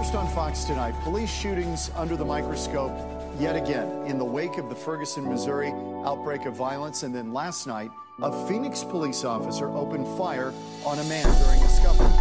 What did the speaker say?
First on Fox tonight, police shootings under the microscope yet again in the wake of the Ferguson, Missouri outbreak of violence. And then last night, a Phoenix police officer opened fire on a man during a scuffle.